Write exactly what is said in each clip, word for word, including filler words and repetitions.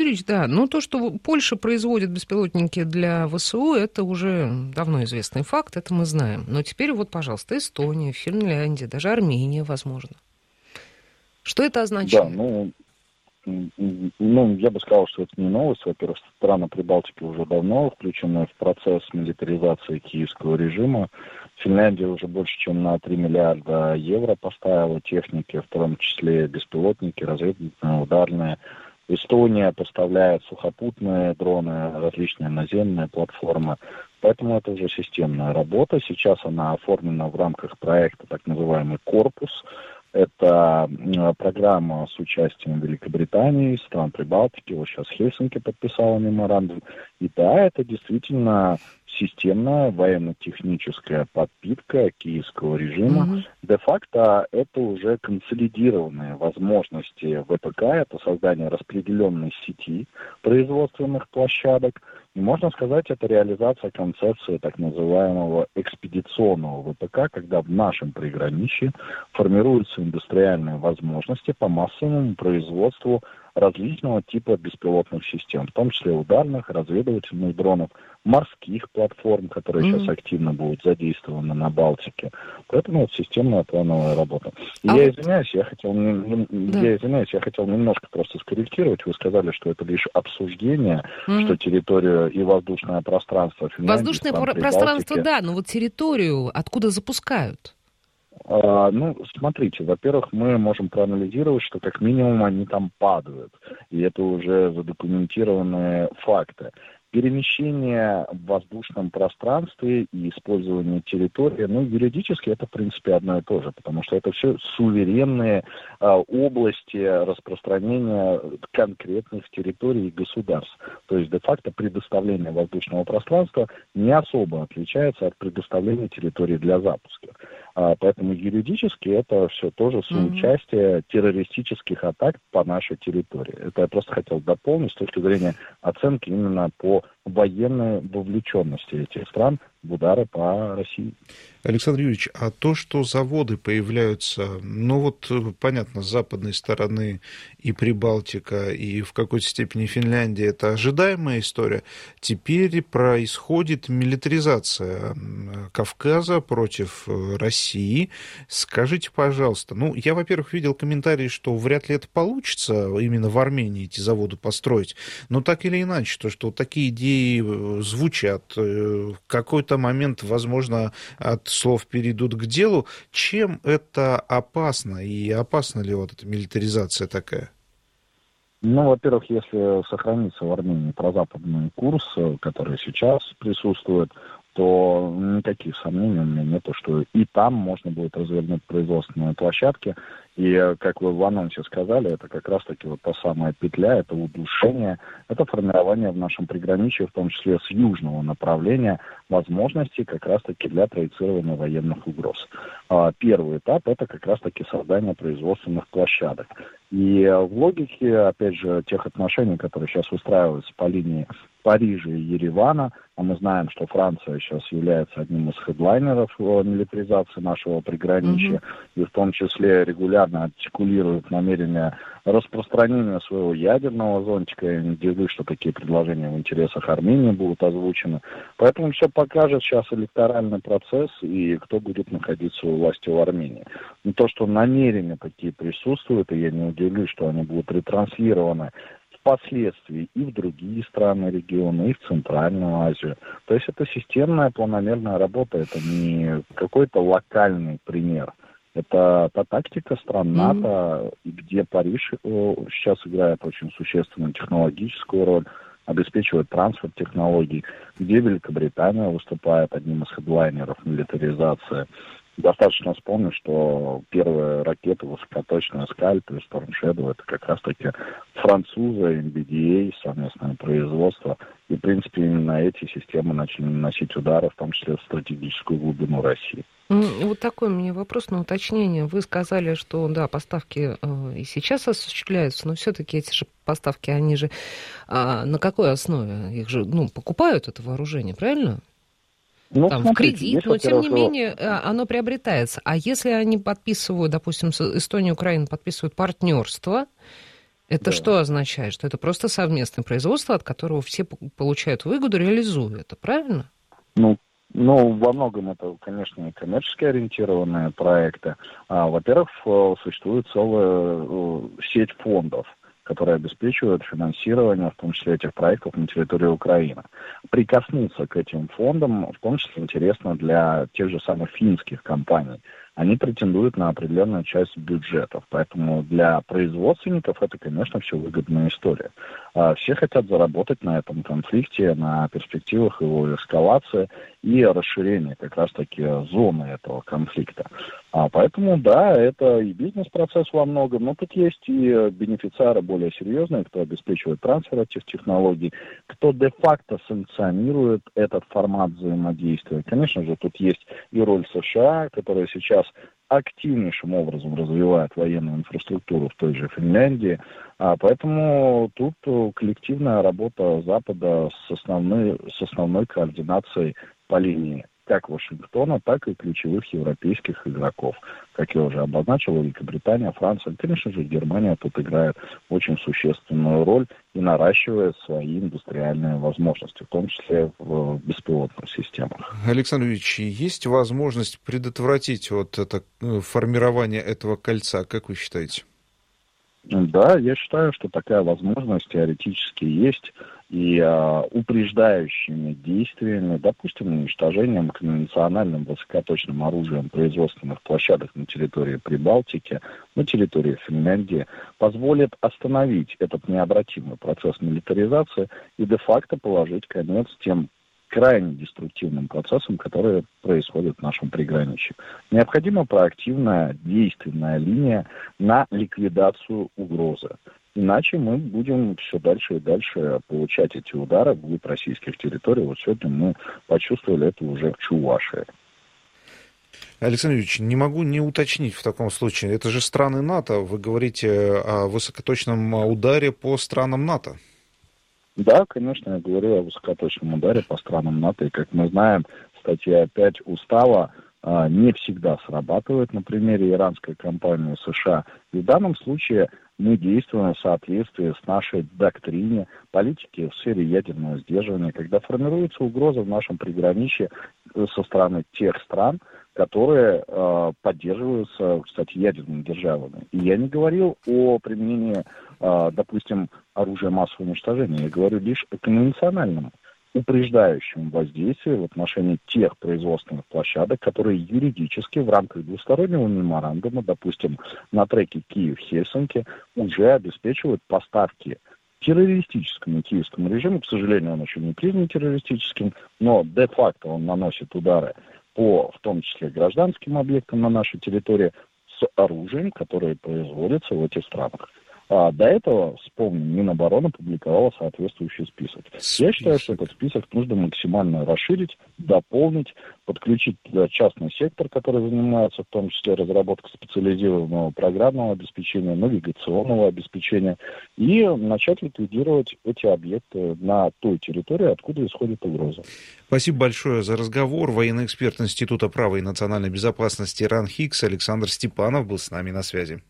Юрьевич, да, но то, что Польша производит беспилотники для ВСУ, это уже давно известный факт, это мы знаем. Но теперь вот, пожалуйста, Эстония, Финляндия, даже Армения, возможно. Что это Да, означает? ну, ну, я бы сказал, что это не новость. Во-первых, страны Прибалтики уже давно включены в процесс милитаризации киевского режима. Финляндия уже больше, чем на три миллиарда евро поставила техники, в том числе беспилотники, разведывательные, ударные. Эстония поставляет сухопутные дроны, различные наземные платформы. Поэтому это уже системная работа. Сейчас она оформлена в рамках проекта так называемый «Корпус». Это программа с участием Великобритании, стран Прибалтики. Вот сейчас Хельсинки подписала меморандум. И да, это действительно системная военно-техническая подпитка киевского режима. Mm-hmm. Де-факто это уже консолидированные возможности ВПК, это создание распределенной сети производственных площадок. И можно сказать, это реализация концепции так называемого экспедиционного ВПК, когда в нашем приграничье формируются индустриальные возможности по массовому производству различного типа беспилотных систем, в том числе ударных, разведывательных дронов, морских платформ, которые mm-hmm. сейчас активно будут задействованы на Балтике. Поэтому это системная плановая работа. И а я вот... извиняюсь, я хотел, да. я извиняюсь, я хотел немножко просто скорректировать. Вы сказали, что это лишь обсуждение, mm-hmm. что территорию и воздушное пространство Финляндии, воздушное стран пространство, Прибалтики... да, но вот территорию откуда запускают? А, ну, смотрите, во-первых, мы можем проанализировать, что как минимум они там падают. И это уже задокументированные факты. Перемещение в воздушном пространстве и использование территории, ну, юридически это, в принципе, одно и то же, потому что это все суверенные а, области распространения конкретных территорий и государств. То есть, де-факто, предоставление воздушного пространства не особо отличается от предоставления территории для запуска. А, поэтому юридически это все тоже соучастие mm-hmm. террористических атак по нашей территории. Это я просто хотел дополнить с точки зрения оценки именно по военной вовлеченности этих стран в удары по России. Александр Юрьевич, а то, что заводы появляются, ну вот, понятно, с западной стороны и Прибалтика, и в какой-то степени Финляндия, это ожидаемая история. Теперь происходит милитаризация Кавказа против России. Скажите, пожалуйста, ну, я, во-первых, видел комментарии, что вряд ли это получится именно в Армении эти заводы построить, но так или иначе, то, что такие идеи звучат, какой-то момент, возможно, от слов перейдут к делу. Чем это опасно? И опасна ли вот эта милитаризация такая? Ну, во-первых, если сохранится в Армении прозападный курс, который сейчас присутствует, то никаких сомнений у меня нет, что и там можно будет развернуть производственные площадки. И, как вы в анонсе сказали, это как раз-таки вот та самая петля, это удушение, это формирование в нашем приграничье, в том числе с южного направления, возможностей как раз-таки для проецирования военных угроз. Первый этап – это как раз-таки создание производственных площадок. И в логике, опять же, тех отношений, которые сейчас выстраиваются по линии Парижа и Еревана, а мы знаем, что Франция сейчас является одним из хедлайнеров милитаризации нашего приграничья, mm-hmm. и в том числе регулярно артикулирует намерение распространения своего ядерного зонтика. Я не удивлюсь, что такие предложения в интересах Армении будут озвучены. Поэтому все покажет сейчас электоральный процесс и кто будет находиться у власти в Армении. Но то, что намерения такие присутствуют, и я не удивлюсь, что они будут ретранслированы впоследствии и в другие страны региона, и в Центральную Азию. То есть это системная планомерная работа, это не какой-то локальный пример. Это та тактика стран НАТО, mm-hmm. где Париж сейчас играет очень существенную технологическую роль, обеспечивает трансфер технологий, где Великобритания выступает одним из хедлайнеров милитаризации. Достаточно вспомнить, что первые ракеты высокоточные «Скальп» и «Storm Shadow» — это как раз-таки французы, эн би ди эй, совместное производство. И, в принципе, именно эти системы начали наносить удары, в том числе в стратегическую глубину России. Вот такой у меня вопрос на уточнение. Вы сказали, что, да, поставки э, и сейчас осуществляются, но все-таки эти же поставки, они же э, на какой основе? Их же, ну, покупают это вооружение, правильно? Ну, Там, смотрите, в кредит, есть, но тем не во-первых, менее оно приобретается. А если они подписывают, допустим, Эстония и Украина подписывают партнерство, Это Да. что означает? Что это просто совместное производство, от которого все получают выгоду, реализуя это, правильно? Ну, ну, во многом это, конечно, и коммерчески ориентированные проекты. А, во-первых, существует целая сеть фондов, которые обеспечивают финансирование, в том числе этих проектов на территории Украины. Прикоснуться к этим фондам, в том числе, интересно для тех же самых финских компаний. Они претендуют на определенную часть бюджетов. Поэтому для производственников это, конечно, все выгодная история. Все хотят заработать на этом конфликте, на перспективах его эскалации и расширения как раз-таки зоны этого конфликта. Поэтому, да, это и бизнес-процесс во многом, но тут есть и бенефициары более серьезные, кто обеспечивает трансфер этих технологий, кто де-факто санкционирует этот формат взаимодействия. Конечно же, тут есть и роль США, которая сейчас активнейшим образом развивает военную инфраструктуру в той же Финляндии. А поэтому тут коллективная работа Запада с основной, с основной координацией по линии как Вашингтона, так и ключевых европейских игроков. Как я уже обозначил, Великобритания, Франция, конечно же, Германия тут играет очень существенную роль и наращивает свои индустриальные возможности, в том числе в беспилотных системах. Александр Юрьевич, есть возможность предотвратить вот это формирование этого кольца, как вы считаете? Да, я считаю, что такая возможность теоретически есть, и а, упреждающими действиями, допустим, уничтожением конвенциональным высокоточным оружием производственных площадок на территории Прибалтики, на территории Финляндии, позволит остановить этот необратимый процесс милитаризации и де-факто положить конец тем крайне деструктивным процессам, которые происходят в нашем приграничье. Необходима проактивная, действенная линия на ликвидацию угрозы. Иначе мы будем все дальше и дальше получать эти удары вглубь российских территорий. Вот сегодня мы почувствовали это уже в Чувашии. Александр Юрьевич, не могу не уточнить в таком случае. Это же страны НАТО. Вы говорите о высокоточном ударе по странам НАТО. Да, конечно, я говорю о высокоточном ударе по странам НАТО. И, как мы знаем, статья пять устава а, не всегда срабатывает на примере иранской компании США. И в данном случае мы действуем в соответствии с нашей доктрине политики в сфере ядерного сдерживания, когда формируется угроза в нашем приграничье со стороны тех стран, которые э, поддерживаются, кстати, ядерными державами. И я не говорил о применении, э, допустим, оружия массового уничтожения. Я говорю лишь о конвенциональном упреждающем воздействии в отношении тех производственных площадок, которые юридически в рамках двустороннего меморандума, допустим, на треке Киев-Хельсинки, уже обеспечивают поставки террористическому киевскому режиму. К сожалению, он еще не признан террористическим, но де-факто он наносит удары по, в том числе, гражданским объектам на нашей территории с оружием, которое производится в этих странах. А до этого, вспомним, Минобороны публиковала соответствующий список. список. Я считаю, что этот список нужно максимально расширить, дополнить, подключить частный сектор, который занимается в том числе разработкой специализированного программного обеспечения, навигационного обеспечения, и начать ликвидировать эти объекты на той территории, откуда исходит угроза. Спасибо большое за разговор. Военный эксперт Института права и национальной безопасности РАН-ХИКС Александр Степанов был с нами на связи.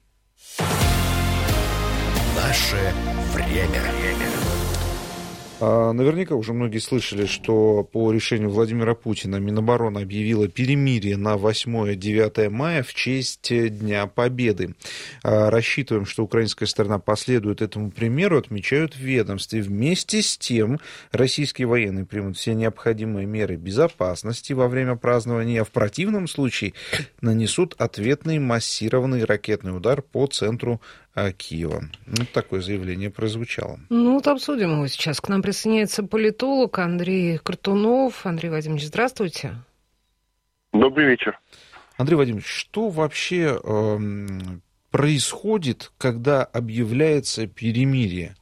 Наше время. Наверняка уже многие слышали, что по решению Владимира Путина Минобороны объявила перемирие на восьмое-девятое мая в честь Дня Победы. Рассчитываем, что украинская сторона последует этому примеру, отмечают в ведомстве. Вместе с тем российские военные примут все необходимые меры безопасности во время празднования, а в противном случае нанесут ответный массированный ракетный удар по центру Киева. Ну, такое заявление прозвучало. Ну, вот обсудим его сейчас. К нам присоединяется политолог Андрей Картунов. Андрей Владимирович, здравствуйте. Добрый вечер. Андрей Владимирович, что вообще э, происходит, когда объявляется перемирие?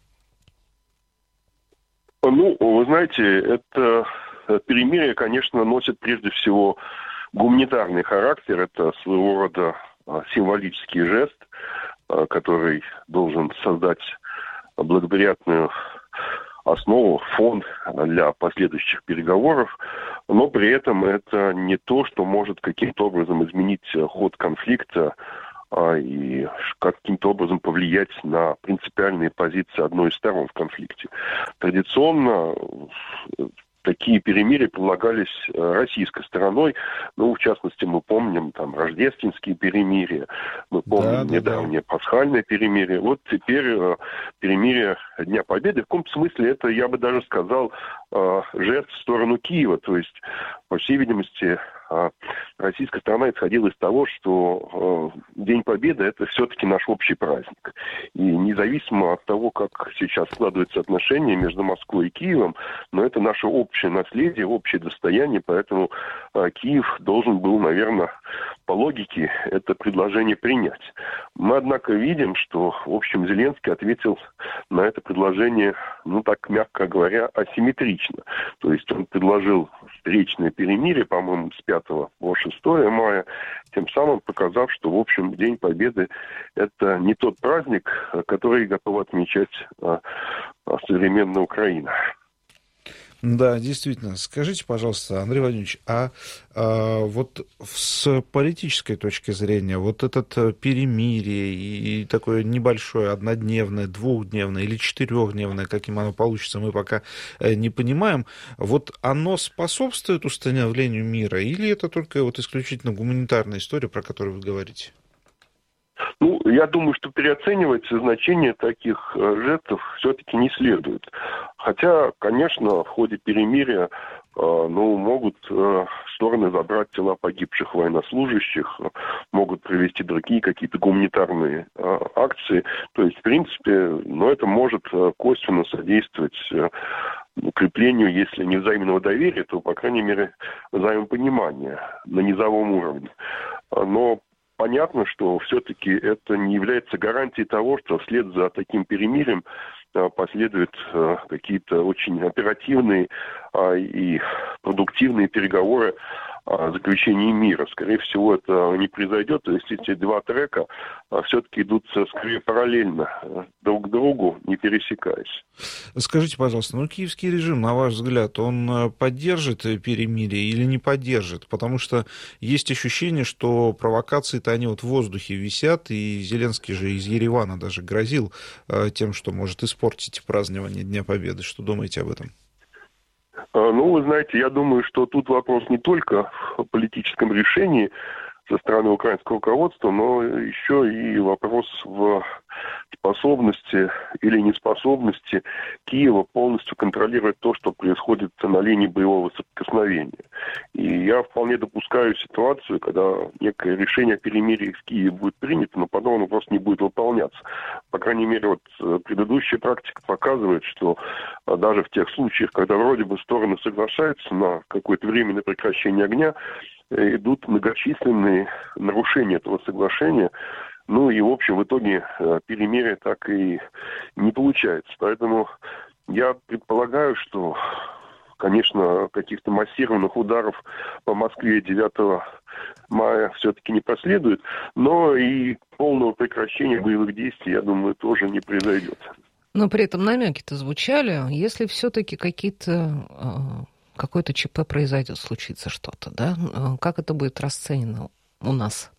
Ну, вы знаете, это перемирие, конечно, носит прежде всего гуманитарный характер. Это своего рода символический жест, который должен создать благоприятную основу, фон для последующих переговоров, но при этом это не то, что может каким-то образом изменить ход конфликта и каким-то образом повлиять на принципиальные позиции одной из сторон в конфликте. Традиционно такие перемирия предлагались российской стороной. Ну, в частности, мы помним там рождественские перемирия, мы помним да, недавнее да, да. пасхальное перемирие. Вот теперь э, перемирие Дня Победы. В каком-то смысле это, я бы даже сказал, э, жест в сторону Киева. То есть, по всей видимости, э, российская сторона исходила из того, что э, День Победы – это все-таки наш общий праздник. И независимо от того, как сейчас складываются отношения между Москвой и Киевом, но это наше общее наследие, общее достояние, поэтому э, Киев должен был, наверное, по логике это предложение принять. Мы, однако, видим, что, в общем, Зеленский ответил на это предложение, ну, так, мягко говоря, асимметрично. То есть он предложил встречное перемирие, по-моему, с пятого по шестое мая, тем самым показав, что, в общем, День Победы – это не тот праздник, который готова отмечать а, а, современная Украина. Да, действительно. Скажите, пожалуйста, Андрей Владимирович, а, а вот с политической точки зрения, вот это перемирие и такое небольшое, однодневное, двухдневное или четырехдневное, каким оно получится, мы пока не понимаем, вот оно способствует установлению мира или это только вот исключительно гуманитарная история, про которую вы говорите? Ну, я думаю, что переоценивать значение таких э, жестов все-таки не следует. Хотя, конечно, в ходе перемирия э, ну, могут э, стороны забрать тела погибших военнослужащих, э, могут провести другие какие-то гуманитарные э, акции. То есть, в принципе, ну, это может э, косвенно содействовать э, укреплению, если не взаимного доверия, то, по крайней мере, взаимопонимания на низовом уровне. Но понятно, что все-таки это не является гарантией того, что вслед за таким перемирием последуют какие-то очень оперативные и продуктивные переговоры о заключении мира. Скорее всего, это не произойдет. То есть эти два трека все-таки идут скорее параллельно друг к другу, не пересекаясь. Скажите, пожалуйста, ну киевский режим, на ваш взгляд, он поддержит перемирие или не поддержит? Потому что есть ощущение, что провокации-то они вот в воздухе висят, и Зеленский же из Еревана даже грозил тем, что может испортить празднование Дня Победы. Что думаете об этом? Ну, вы знаете, я думаю, что тут вопрос не только в политическом решении со стороны украинского руководства, но еще и вопрос в способности или неспособности Киева полностью контролировать то, что происходит на линии боевого соприкосновения. И я вполне допускаю ситуацию, когда некое решение о перемирии в Киеве будет принято, но потом оно просто не будет выполняться. По крайней мере, вот предыдущая практика показывает, что даже в тех случаях, когда вроде бы стороны соглашаются на какое-то временное прекращение огня, идут многочисленные нарушения этого соглашения. Ну и, в общем, в итоге перемирие так и не получается. Поэтому я предполагаю, что, конечно, каких-то массированных ударов по Москве девятого мая все-таки не последует, но и полного прекращения боевых действий, я думаю, тоже не произойдет. Но при этом намеки-то звучали, если все-таки какие-то... какое-то ЧП произойдет, случится что-то, да? Как это будет расценено у нас?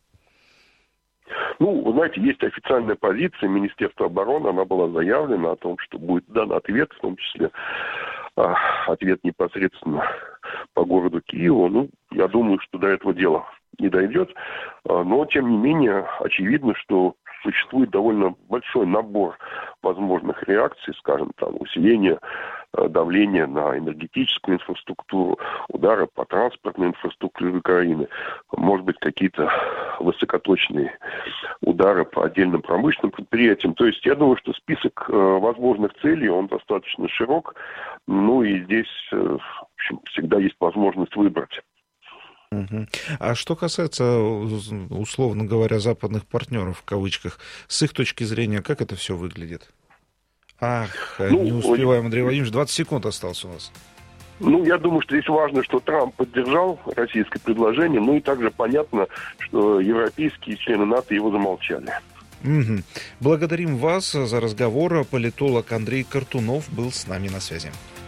Ну, вы знаете, есть официальная позиция Министерства обороны, она была заявлена о том, что будет дан ответ, в том числе а, ответ непосредственно по городу Киеву. Ну, я думаю, что до этого дела не дойдет, но, тем не менее, очевидно, что существует довольно большой набор возможных реакций, скажем, там, усиление давления на энергетическую инфраструктуру, удары по транспортной инфраструктуре Украины, может быть, какие-то высокоточные удары по отдельным промышленным предприятиям. То есть я думаю, что список возможных целей, он достаточно широк, ну и здесь, в общем, всегда есть возможность выбрать. Угу. А что касается, условно говоря, западных партнеров, в кавычках, с их точки зрения, как это все выглядит? Ах, ну, не успеваем, Андрей Владимирович, двадцать секунд осталось у нас. Ну, я думаю, что здесь важно, что Трамп поддержал российское предложение, ну и также понятно, что европейские члены НАТО его замолчали. Угу. Благодарим вас за разговор. Политолог Андрей Картунов был с нами на связи.